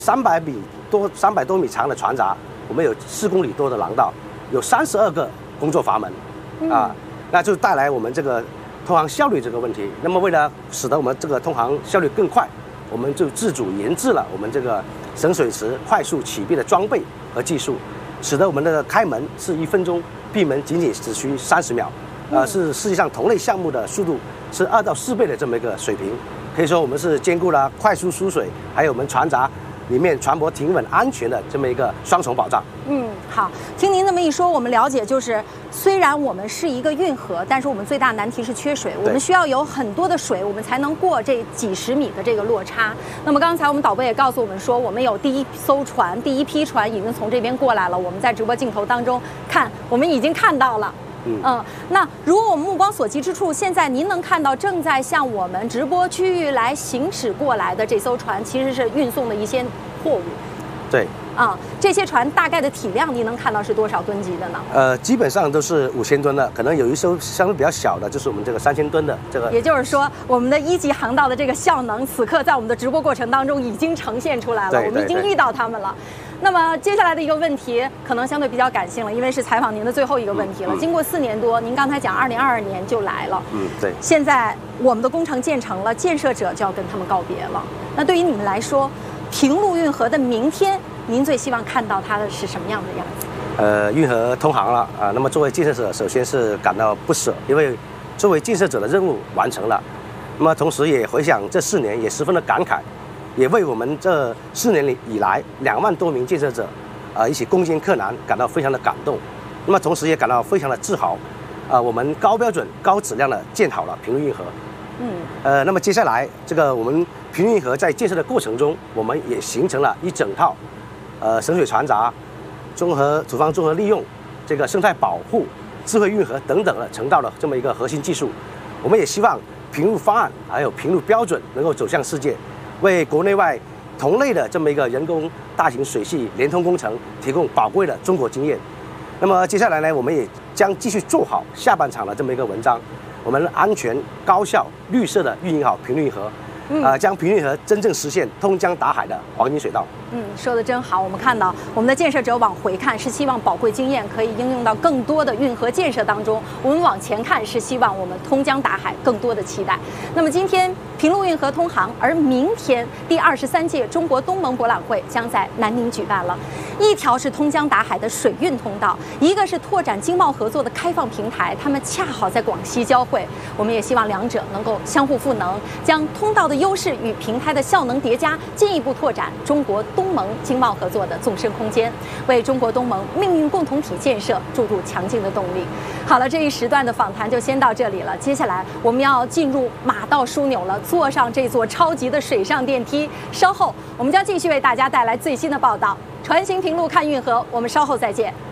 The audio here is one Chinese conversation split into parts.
300多米长的船闸，我们有4公里多的廊道，有32个工作阀门，那就带来我们这个通航效率这个问题。那么为了使得我们这个通航效率更快，我们就自主研制了我们这个省水池快速启闭的装备和技术，使得我们的开门是1分钟，闭门仅仅只需30秒，是世界上同类项目的速度是2到4倍的这么一个水平。可以说我们是兼顾了快速输水，还有我们船闸里面船舶停稳安全的这么一个双重保障。 好，听您这么一说，我们了解就是，虽然我们是一个运河，但是我们最大难题是缺水，我们需要有很多的水，我们才能过这几十米的这个落差。那么刚才我们导播也告诉我们说，我们有第一批船已经从这边过来了，我们在直播镜头当中看，我们已经看到了。那如果我们目光所及之处，现在您能看到正在向我们直播区域来行驶过来的这艘船，其实是运送的一些货物。 对。 这些船大概的体量，您能看到是多少吨级的呢？ 基本上都是5000吨的，可能有一艘相对比较小的，就是我们这个3000吨的这个。 也就是说，我们的1级航道的这个效能，此刻在我们的直播过程当中已经呈现出来了，我们已经遇到他们了。那么接下来的一个问题，可能相对比较感性了，因为是采访您的最后一个问题了。经过4年多，您刚才讲2022年就来了， 对。 现在我们的工程建成了，建设者就要跟他们告别了。那对于你们来说，平陆运河的明天，您最希望看到它的是什么样的样子？ 运河通航了那么作为建设者，首先是感到不舍，因为作为建设者的任务完成了，那么同时也回想这4年，也十分的感慨。也为我们这4年以来2万多名建设者，一起攻坚克难，感到非常的感动。那么同时也感到非常的自豪，我们高标准、高质量的建好了平陆运河。那么接下来这个我们平陆运河在建设的过程中，我们也形成了一整套，省水船闸、组方综合利用、这个生态保护、智慧运河等等的成道的这么一个核心技术。我们也希望平陆方案还有平陆标准能够走向世界。为国内外同类的这么一个人工大型水系联通工程提供宝贵的中国经验。那么接下来呢，我们也将继续做好下半场的这么一个文章，我们安全、高效、绿色的运营好平陆运河，将平陆运河真正实现通江达海的黄金水道。 说得真好。我们看到我们的建设者往回看是希望宝贵经验可以应用到更多的运河建设当中，我们往前看是希望我们通江达海更多的期待。那么今天平陆运河通航，而明天第23届中国东盟博览会将在南宁举办了。一条是通江达海的水运通道，一个是拓展经贸合作的开放平台，他们恰好在广西交汇。我们也希望两者能够相互赋能，将通道的优势与平台的效能叠加，进一步拓展中国东盟经贸合作的纵深空间，为中国东盟命运共同体建设注入强劲的动力。好了，这一时段的访谈就先到这里了，接下来我们要进入马道枢纽了，坐上这座超级的水上电梯。稍后我们将继续为大家带来最新的报道。船行平陆看运河，我们稍后再见。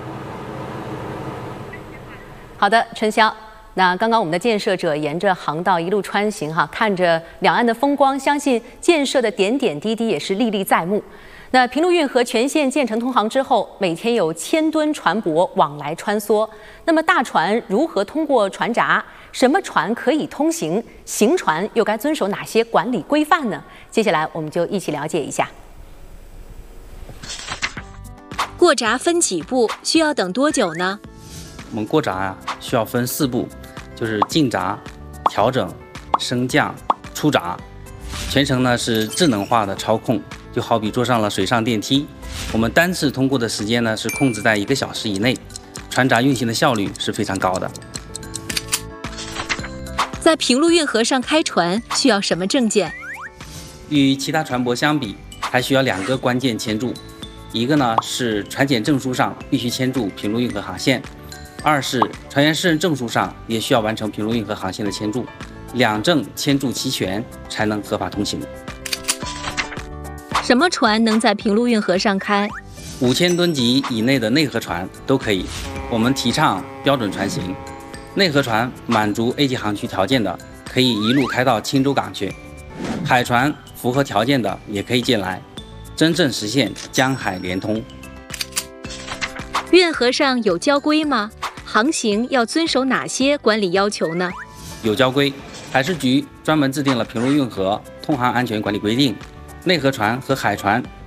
好的，春香。那刚刚我们的建设者沿着航道一路穿行看着两岸的风光，相信建设的点点滴滴也是历历在目。那平陆运河全线建成通航之后，每天有1000吨船舶往来穿梭。那么大船如何通过船闸？什么船可以通行？行船又该遵守哪些管理规范呢？接下来我们就一起了解一下。 过闸分几步？需要等多久呢？ 我们过闸需要分4步，就是进闸、调整、升降、出闸。全程呢是智能化的操控，就好比坐上了水上电梯。我们单次通过的时间呢是控制在1个小时以内，船闸运行的效率是非常高的。 在平陆运河上开船需要什么证件？ 与其他船舶相比，还需要2个关键签注。一个呢是船检证书上必须签注平陆运河航线，2是船员适任证书上也需要完成平陆运河航线的签注，2证签注齐全才能合法通行。 什么船能在平陆运河上开 ？5000吨级以内的内河船都可以。我们提倡标准船型，内河船满足 A 级航区条件的，可以一路开到青州港去；海船符合条件的也可以进来，真正实现江海联通。 运河上有交规吗？航行要遵守哪些管理要求呢？ 有交规，海事局专门制定了平陆运河通航安全管理规定， 内河船和海船